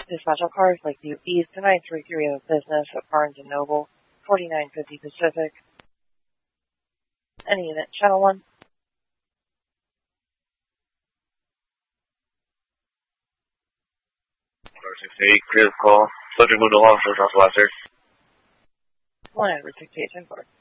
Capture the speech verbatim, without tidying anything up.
Dispatch on cars Lakeview East to nine three three zero business at Barnes and Noble, forty-nine fifty Pacific. Any unit, channel one. four six eight, clear the call. Subject moved along, so South Western. one Edward six eight ten four.